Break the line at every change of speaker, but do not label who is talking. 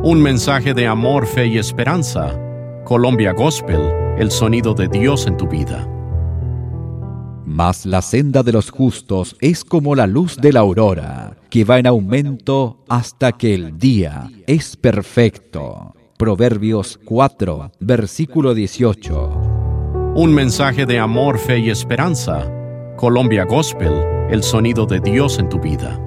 Un mensaje de amor, fe y esperanza. Colombia Gospel, el sonido de Dios en tu vida.
Mas la senda de los justos es como la luz de la aurora, que va en aumento hasta que el día es perfecto. Proverbios 4, versículo 18.
Un mensaje de amor, fe y esperanza. Colombia Gospel, el sonido de Dios en tu vida.